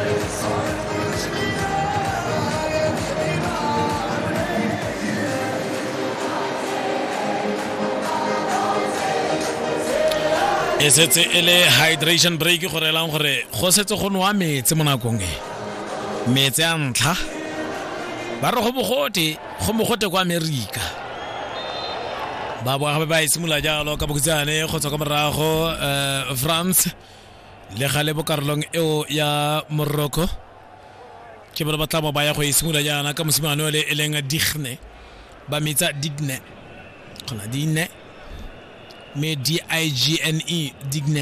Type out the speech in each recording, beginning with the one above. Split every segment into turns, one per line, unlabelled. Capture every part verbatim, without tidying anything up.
e setse e le hydration break go relang gore go setse go nwa metsi mo nakong e metsi a ntlha ba re go bogote go mogote kwa America ba bo ga ba isimula jalo ka bokutsane go tswa ka morago France le gale bo karolong eo ya Morocco ke bona ba tla ba ya go isimula jana ka mosimane le eleng Digne ba metsa Digne kana Digne me D I G N E Digne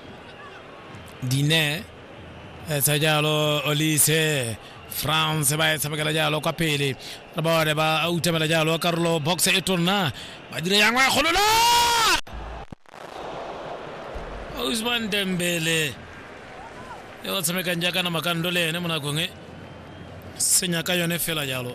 Digne sa jalo Olise France ba e tshamekela jalo kwa pele ba bone ba utemela jalo Carlo box e tonna ba dire yang wa kholola Ousmane Dembele yo tshameka njaka na makando le ne mona gonge senya ka yone fela jalo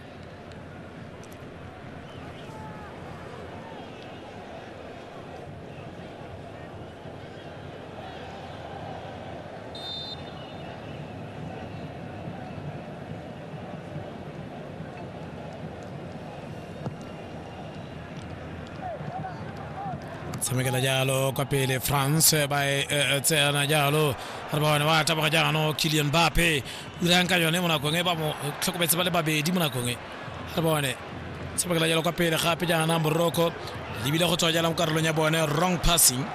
Samekela jalo kwa pele France ba tsena jalo ba bona ba taba jano Kylian Mbappe uranka yone mona gonge ba mo tlhokobetse ba le babedi mona gonge ba bone samekela jalo kwa pele gape jana Morocco libile go tswa jala mo karolong ya bone wrong passing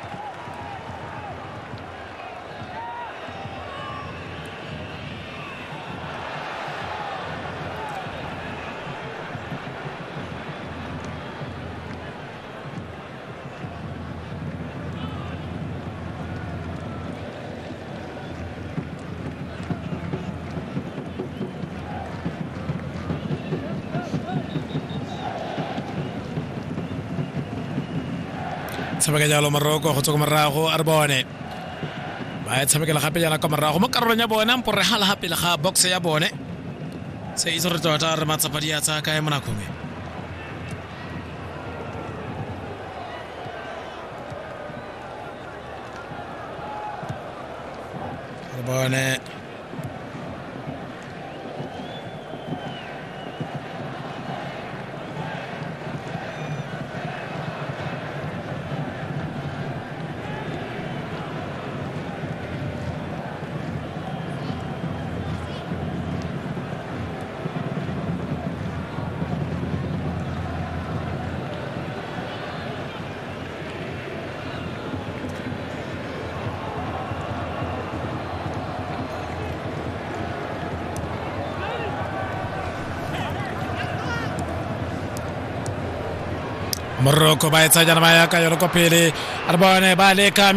Tshameka jalo Morocco go tswa morago a re bone ba tshamekela gape jana ka morago mo karolong ya bone mpore hala gape le ga box ya bone se itse re tota re matsapadi ya tsa kae mona khome re bone Morocco ba etsa jana ba ya ka yona ko pele a re bone ba le ka